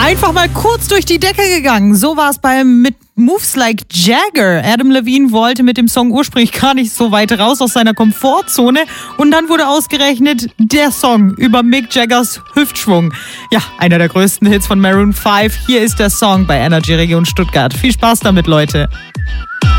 Einfach mal kurz durch die Decke gegangen. So war es mit Moves Like Jagger. Adam Levine wollte mit dem Song ursprünglich gar nicht so weit raus aus seiner Komfortzone. Und dann wurde ausgerechnet der Song über Mick Jaggers Hüftschwung. Ja, einer der größten Hits von Maroon 5. Hier ist der Song bei Energy Region Stuttgart. Viel Spaß damit, Leute.